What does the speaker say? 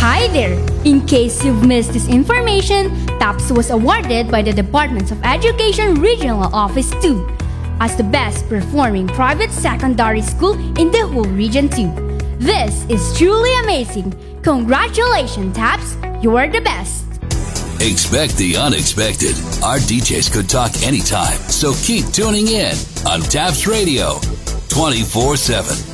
Hi there! In case you've missed this information, TAPS was awarded by the Department of Education Regional Office 2 as the best performing private secondary school in the whole Region 2. This is truly amazing. Congratulations, TAPS! You are the best! Expect the unexpected. Our DJs could talk anytime, so keep tuning in on TAPS Radio 24/7.